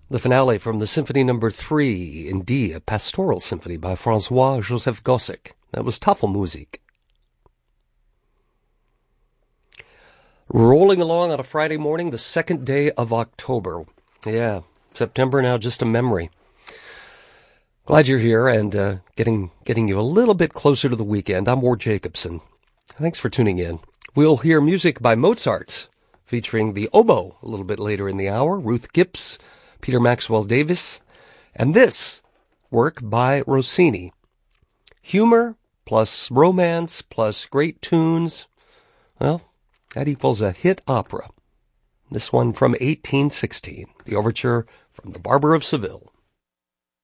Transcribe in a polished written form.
The finale from the Symphony No. 3 in D, a pastoral symphony by Francois-Joseph Gossec. That was Tafelmusik. Rolling along on a Friday morning, the second day of October. Yeah, September now just a memory. Glad you're here and getting you a little bit closer to the weekend. I'm Ward Jacobson. Thanks for tuning in. We'll hear music by Mozart, featuring the oboe a little bit later in the hour, Ruth Gibbs, Peter Maxwell Davies, and this work by Rossini. Humor plus romance plus great tunes, well, that equals a hit opera. This one from 1816, the overture from The Barber of Seville.